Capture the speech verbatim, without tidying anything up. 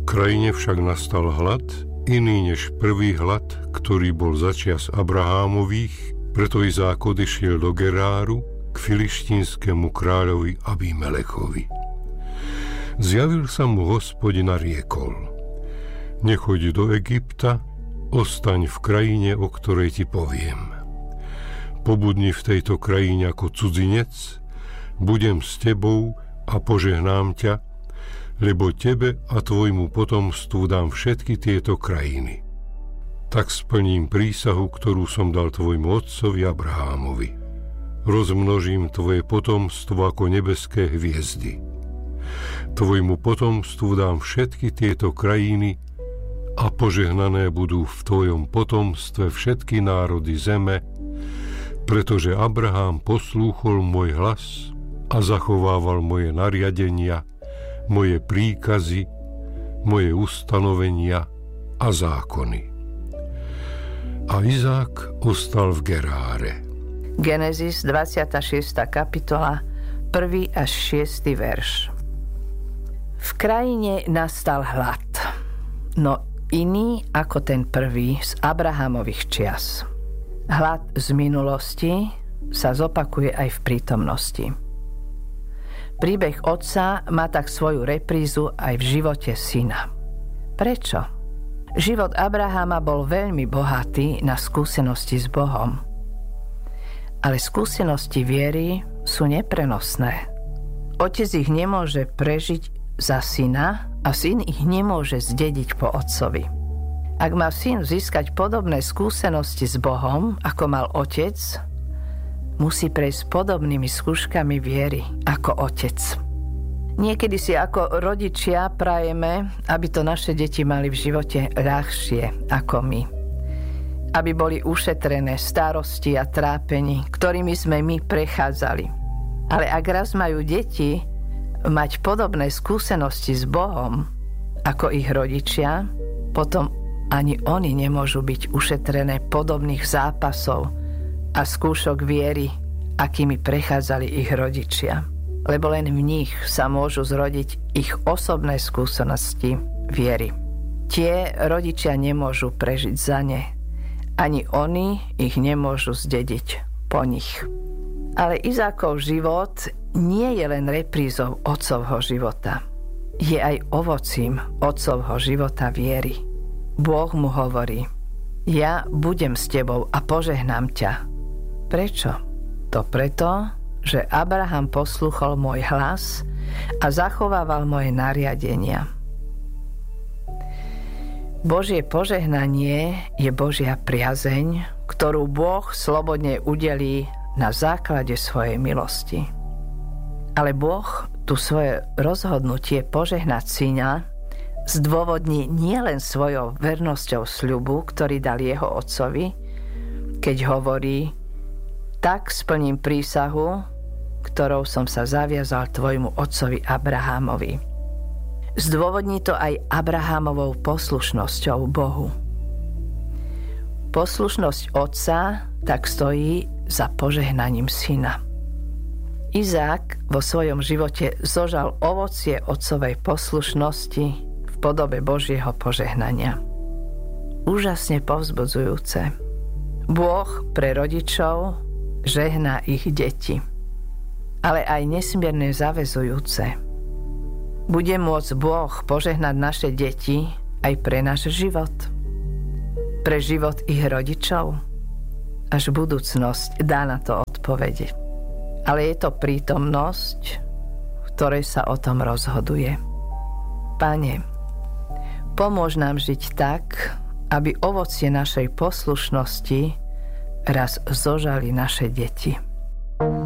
krajine však nastal hlad, iný než prvý hlad, ktorý bol začias Abrahámových, preto Izák odišiel do Geráru k filištínskemu kráľovi Abimelechovi. Zjavil sa mu Hospodin a riekol: Nechoď do Egypta, ostaň v krajine, o ktorej ti poviem. Pobudni v tejto krajine ako cudzinec, budem s tebou a požehnám ťa, lebo tebe a tvojmu potomstvu dám všetky tieto krajiny. Tak splním prísahu, ktorú som dal tvojmu otcovi Abrahámovi. Rozmnožím tvoje potomstvo ako nebeské hviezdy. Tvojmu potomstvu dám všetky tieto krajiny a požehnané budú v tvojom potomstve všetky národy zeme, pretože Abrahám poslúchol môj hlas a zachovával moje nariadenia, moje príkazy, moje ustanovenia a zákony. A Izák ostal v Geráre. Genesis dvadsiata šiesta kapitola, prvý až šiesty verš. V krajine nastal hlad, no iný ako ten prvý z Abrahámových čias. Hlad z minulosti sa zopakuje aj v prítomnosti. Príbeh otca má tak svoju reprízu aj v živote syna. Prečo? Život Abraháma bol veľmi bohatý na skúsenosti s Bohom. Ale skúsenosti viery sú neprenosné. Otec ich nemôže prežiť za syna a syn ich nemôže zdediť po otcovi. Ak má syn získať podobné skúsenosti s Bohom, ako mal otec, musí prejsť podobnými skúškami viery ako otec. Niekedy si ako rodičia prajeme, aby to naše deti mali v živote ľahšie ako my. Aby boli ušetrené starosti a trápení, ktorými sme my prechádzali. Ale ak raz majú deti mať podobné skúsenosti s Bohom ako ich rodičia, potom ani oni nemôžu byť ušetrené podobných zápasov a skúšok viery, akými prechádzali ich rodičia. Lebo len v nich sa môžu zrodiť ich osobné skúsenosti viery. Tie rodičia nemôžu prežiť za ne, ani oni ich nemôžu zdediť po nich. Ale Izákov život nie je len reprízou otcovho života. Je aj ovocím otcovho života viery. Boh mu hovorí: Ja budem s tebou a požehnám ťa. Prečo? To preto, že Abraham poslúchol môj hlas a zachovával moje nariadenia. Božie požehnanie je Božia priazeň, ktorú Boh slobodne udelí na základe svojej milosti. Ale Boh tu svoje rozhodnutie požehnať syna zdôvodní nielen svojou vernosťou sľubu, ktorý dal jeho otcovi, keď hovorí: Tak splním prísahu, ktorou som sa zaviazal tvojmu otcovi Abrahámovi. Zdôvodní to aj Abrahámovou poslušnosťou Bohu. Poslušnosť otca tak stojí za požehnaním syna. Izák vo svojom živote zožal ovocie otcovej poslušnosti v podobe Božieho požehnania. Úžasne povzbudzujúce. Boh pre rodičov žehná ich deti, ale aj nesmierne zaväzujúce. Bude môcť Boh požehnať naše deti aj pre náš život? Pre život ich rodičov? Až budúcnosť dá na to odpovede. Ale je to prítomnosť, v ktorej sa o tom rozhoduje. Pane, pomôž nám žiť tak, aby ovocie našej poslušnosti raz zožali naše deti.